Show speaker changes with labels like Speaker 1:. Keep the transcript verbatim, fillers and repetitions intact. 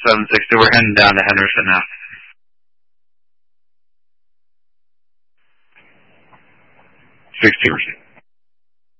Speaker 1: seven sixty. We're heading down to Henderson now. sixty percent.